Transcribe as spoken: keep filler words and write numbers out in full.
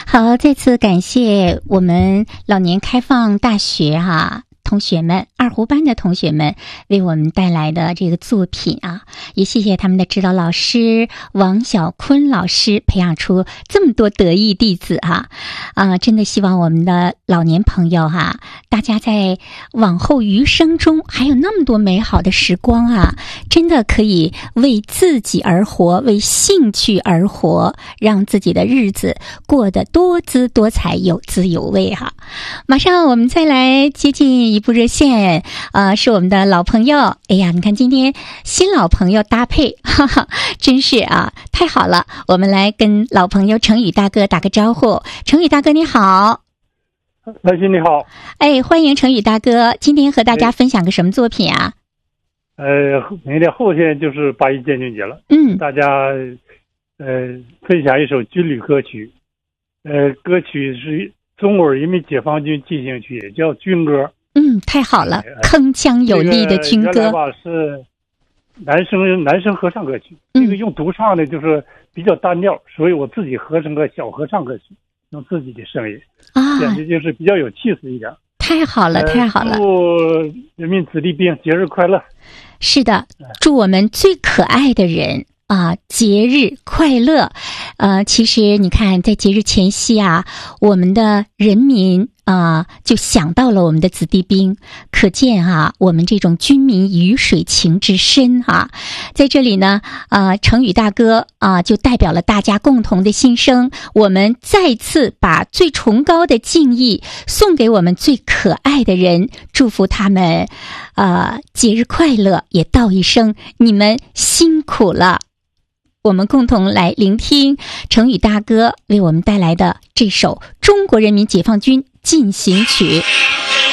好，再次感谢我们老年开放大学哈、啊。同学们，二胡班的同学们为我们带来的这个作品啊，也谢谢他们的指导老师王小坤老师培养出这么多得意弟子哈啊，真的希望我们的老年朋友哈、啊，大家在往后余生中还有那么多美好的时光啊，真的可以为自己而活，为兴趣而活，让自己的日子过得多姿多彩，有滋有味哈。马上我们再来接近一部热线，呃，是我们的老朋友。哎呀，你看今天新老朋友搭配，哈哈，真是啊，太好了！我们来跟老朋友程宇大哥打个招呼。程宇大哥你好。 兰心你好。 哎，欢迎程宇大哥，今天和大家分享个什么作品啊？ 呃，明天后天就是八一建军节了， 嗯， 大家呃分享一首军旅歌曲，呃，歌曲是中国人民解放军进行曲，也叫军歌。 嗯，太好了，铿锵有力的军歌。 这个、原来吧是男生男生合唱歌曲，这、嗯、个用独唱的就是比较单调，所以我自己合成个小合唱歌曲，用自己的声音啊，简直就是比较有气势一点。 太好了，太好了！ 祝人民子弟兵节日快乐。 是的，祝我们最可爱的人啊，节日快乐！呃，其实你看，在节日前夕啊，我们的人民啊，就想到了我们的子弟兵，可见啊，我们这种军民鱼水情之深啊。在这里呢，啊，程宇大哥啊，就代表了大家共同的心声，我们再次把最崇高的敬意送给我们最可爱的人，祝福他们，呃，节日快乐，也道一声你们辛苦了。我们共同来聆听程宇大哥为我们带来的这首《中国人民解放军进行曲》。